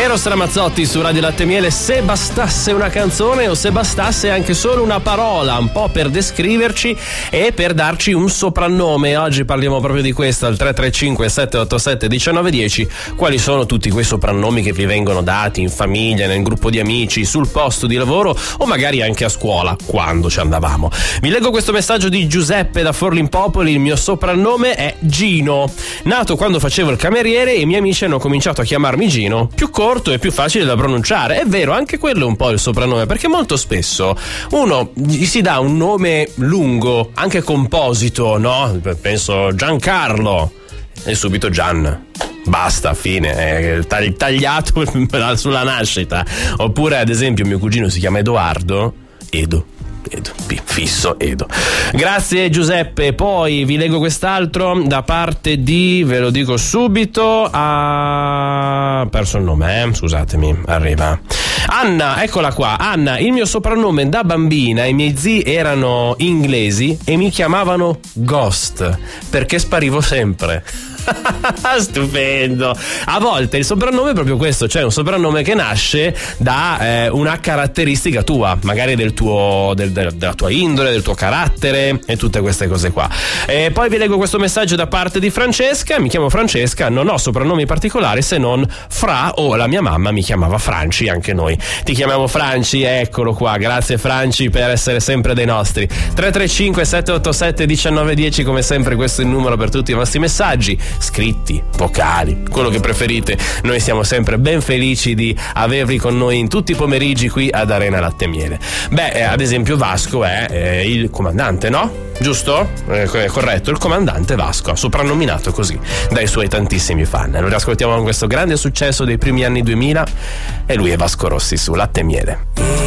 Eros Ramazzotti su Radio Latte Miele. Se bastasse una canzone o se bastasse anche solo una parola, un po' per descriverci e per darci un soprannome. Oggi parliamo proprio di questo, al 335 787 1910. Quali sono tutti quei soprannomi che vi vengono dati in famiglia, nel gruppo di amici, sul posto di lavoro o magari anche a scuola, quando ci andavamo? Vi leggo questo messaggio di Giuseppe da Forlimpopoli. Il mio soprannome è Gino. Nato quando facevo il cameriere, i miei amici hanno cominciato a chiamarmi Gino, più corto e più facile da pronunciare. È vero, anche quello è un po' il soprannome, perché molto spesso uno gli si dà un nome lungo, anche composito, no? Penso Giancarlo e subito Gian. Basta, fine, tagliato sulla nascita. Oppure, ad esempio, mio cugino si chiama Edoardo. Edo, fisso Edo. Grazie Giuseppe. Poi vi leggo quest'altro da parte di, ve lo dico subito, perso il nome, scusatemi, arriva Anna, eccola qua. Anna, il mio soprannome da bambina, i miei zii erano inglesi e mi chiamavano Ghost perché sparivo sempre. Stupendo. A volte il soprannome è proprio questo, cioè un soprannome che nasce da una caratteristica tua, magari della tua indole, del tuo carattere e tutte queste cose qua. E poi vi leggo questo messaggio da parte di Francesca. Mi chiamo Francesca, non ho soprannomi particolari se non Fra, o la mia mamma mi chiamava Franci. Anche noi ti chiamiamo Franci, eccolo qua. Grazie Franci per essere sempre dei nostri. 335 787 1910, come sempre questo è il numero per tutti i vostri messaggi scritti, vocali, quello che preferite. Noi siamo sempre ben felici di avervi con noi in tutti i pomeriggi qui ad Arena Latte Miele. Ad esempio Vasco è il comandante, no? Giusto? Corretto, il comandante Vasco, soprannominato così dai suoi tantissimi fan. Lo ascoltiamo con questo grande successo dei primi anni 2000 e lui è Vasco Rossi su Latte Miele.